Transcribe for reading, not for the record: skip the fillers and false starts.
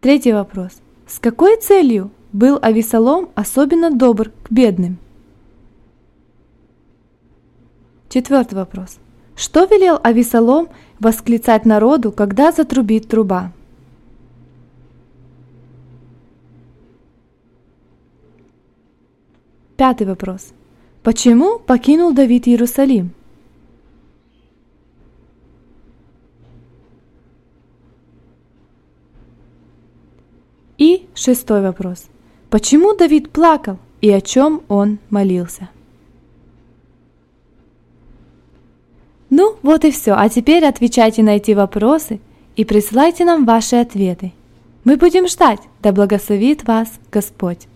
Третий вопрос. С какой целью был Авессалом особенно добр к бедным? Четвертый вопрос. Что велел Авессалом восклицать народу, когда затрубит труба? Пятый вопрос. Почему покинул Давид Иерусалим? И шестой вопрос. Почему Давид плакал и о чем он молился? Ну, вот и все. А теперь отвечайте на эти вопросы и присылайте нам ваши ответы. Мы будем ждать. Да благословит вас Господь.